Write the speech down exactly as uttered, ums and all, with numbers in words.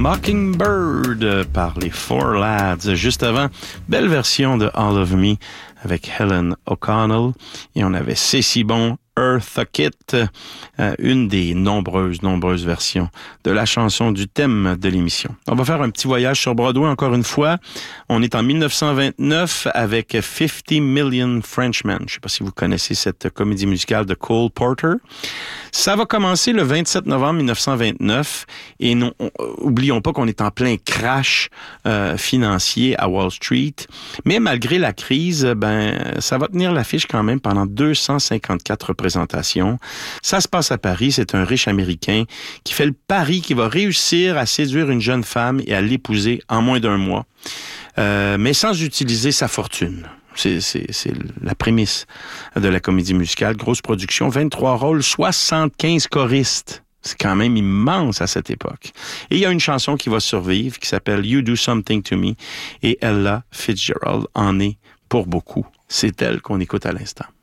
Mockingbird par les Four Lads. Juste avant, belle version de All of Me avec Helen O'Connell. Et on avait C'est si bon, Eartha Kitt, euh, une des nombreuses, nombreuses versions de la chanson du thème de l'émission. On va faire un petit voyage sur Broadway encore une fois. On est en dix-neuf cent vingt-neuf avec Fifty Million Frenchmen. Je ne sais pas si vous connaissez cette comédie musicale de Cole Porter. Ça va commencer le vingt-sept novembre dix-neuf cent vingt-neuf et non, on, oublions pas qu'on est en plein crash euh, financier à Wall Street. Mais malgré la crise, ben ça va tenir l'affiche quand même pendant deux cent cinquante-quatre représentations. Ça se passe à Paris. C'est un riche Américain qui fait le pari qu'il va réussir à séduire une jeune femme et à l'épouser en moins d'un mois, euh, mais sans utiliser sa fortune. C'est, c'est, c'est la prémisse de la comédie musicale. Grosse production, vingt-trois rôles, soixante-quinze choristes. C'est quand même immense à cette époque. Et il y a une chanson qui va survivre, qui s'appelle You Do Something to Me, et Ella Fitzgerald en est pour beaucoup. C'est elle qu'on écoute à l'instant.